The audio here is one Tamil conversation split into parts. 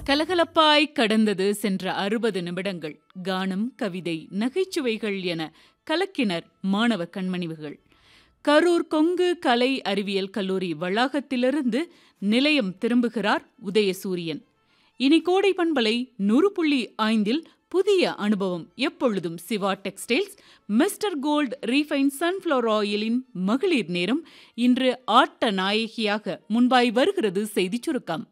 கலகலப்பாய் கடந்தது சென்ற 60 நிமிடங்கள். கானம், கவிதை, நகைச்சுவைகள் என கலக்கினர் மாணவ கண்மணிவுகள். கரூர் கொங்கு கலை அறிவியல் கல்லூரி வளாகத்திலிருந்து நிலையம் திரும்புகிறார் உதயசூரியன். இனி கோடை பண்பலை 100.5 புதிய அனுபவம். எப்பொழுதும் Siva textiles, mister gold refine sunflower ஆயிலின் மகளிர் நேரம். இன்று ஆட்ட நாயகியாக முன்பாய் வருகிறது செய்திச் சுருக்கம்.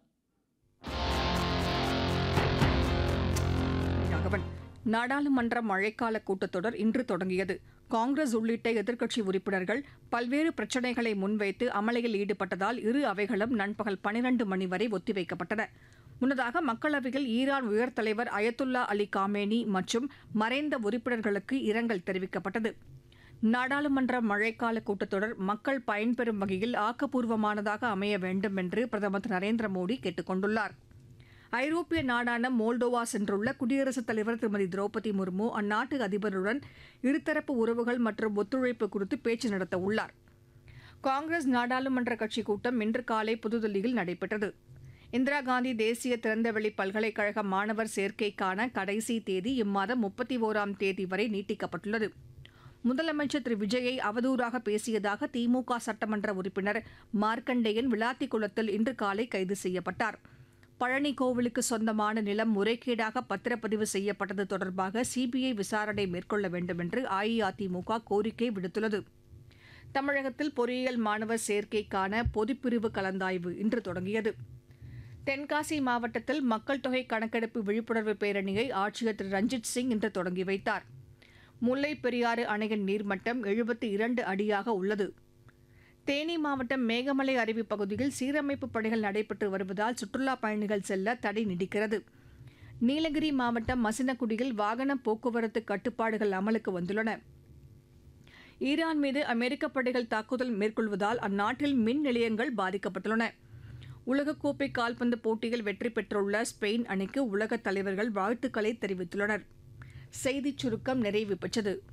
நாடாளுமன்ற மழைக்கால கூட்டத்தொடர் இன்று தொடங்கியது. காங்கிரஸ் உள்ளிட்ட எதிர்க்கட்சி உறுப்பினர்கள் பல்வேறு பிரச்சினைகளை முன்வைத்து அமளியில் ஈடுபட்டதால் இரு அவைகளும் நண்பகல் 12 மணி வரை ஒத்திவைக்கப்பட்டன. முன்னதாக மக்களவையில் ஈரான் உயர் தலைவர் அயத்துல்லா அலி காமேனி மற்றும் மறைந்த உறுப்பினர்களுக்கு இரங்கல் தெரிவிக்கப்பட்டது. நாடாளுமன்ற மழைக்கால கூட்டத்தொடர் மக்கள் பயன்பெறும் வகையில் ஆக்கப்பூர்வமானதாக அமைய வேண்டும் என்று பிரதமர் திரு நரேந்திர மோடி கேட்டுக் கொண்டுள்ளார். ஐரோப்பிய நாடான மோல்டோவா சென்றுள்ள குடியரசுத் தலைவர் திருமதி திரௌபதி முர்மு அந்நாட்டு அதிபருடன் இருதரப்பு உறவுகள் மற்றும் ஒத்துழைப்பு குறித்து பேச்சு நடத்த உள்ளார். காங்கிரஸ் நாடாளுமன்ற கட்சி கூட்டம் இன்று காலை புதுதில்லியில் நடைபெற்றது. இந்திரா காந்தி தேசிய திறந்தவெளி பல்கலைக்கழக மாணவர் சேர்க்கைக்கான கடைசி தேதி இம்மாதம் 31ஆம் தேதி வரை நீட்டிக்கப்பட்டுள்ளது. முதலமைச்சர் திரு விஜயை அவதூறாக பேசியதாக திமுக சட்டமன்ற உறுப்பினர் மார்க்கண்டேயன் விளாத்திக்குளத்தில் இன்று காலை கைது செய்யப்பட்டார். பழனி கோவிலுக்கு சொந்தமான நிலம் முறைகேடாக பத்திரப்பதிவு செய்யப்பட்டது தொடர்பாக சிபிஐ விசாரணை மேற்கொள்ள வேண்டும் என்று அஇஅதிமுக கோரிக்கை விடுத்துள்ளது. தமிழகத்தில் பொறியியல் மாணவர் சேர்க்கைக்கான பொதுப்பிரிவு கலந்தாய்வு இன்று தொடங்கியது. தென்காசி மாவட்டத்தில் மக்கள் தொகை கணக்கெடுப்பு விழிப்புணர்வு பேரணியை ஆட்சியர் திரு ரஞ்சித் சிங் இன்று தொடங்கி வைத்தார். முல்லைப் பெரியாறு அணையின் நீர்மட்டம் 72 அடியாக உள்ளது. தேனி மாவட்டம் மேகமலை அருவி பகுதியில் சீரமைப்பு பணிகள் நடைபெற்று வருவதால் சுற்றுலாப் பயணிகள் செல்ல தடை நீடிக்கிறது. நீலகிரி மாவட்டம் மசினகுடியில் வாகன போக்குவரத்து கட்டுப்பாடுகள் அமலுக்கு வந்துள்ளன. ஈரான் மீது அமெரிக்க படைகள் தாக்குதல் மேற்கொள்வதால் அந்நாட்டில் மின் நிலையங்கள் பாதிக்கப்பட்டுள்ளன. உலகக்கோப்பை கால்பந்து போட்டியில் வெற்றி பெற்றுள்ள ஸ்பெயின் அணிக்கு உலகத் தலைவர்கள் வாழ்த்துக்களை தெரிவித்துள்ளனர். செய்திச் சுருக்கம் நிறைவு பெற்றது.